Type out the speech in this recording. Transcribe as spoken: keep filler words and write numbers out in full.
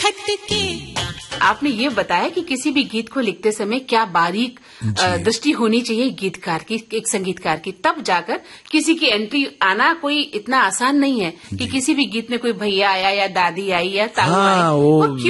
खटके। आपने ये बताया कि किसी भी गीत को लिखते समय क्या बारीक दृष्टि होनी चाहिए गीतकार की, एक संगीतकार की, तब जाकर किसी की एंट्री आना कोई इतना आसान नहीं है कि किसी भी गीत में कोई भैया आया या दादी आई या ताऊ हाँ, आई, वो वो